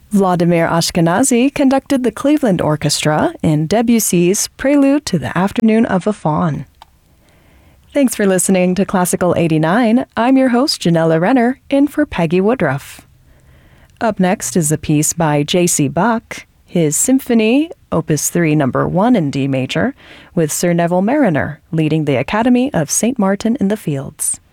Vladimir Ashkenazy conducted the Cleveland Orchestra in Debussy's Prelude to the Afternoon of a Faun. Thanks for listening to Classical 89. I'm your host, Janella Renner, in for Peggy Woodruff. Up next is a piece by J.C. Bach, his Symphony, Opus 3, No. 1 in D major, with Sir Neville Marriner leading the Academy of St. Martin in the Fields.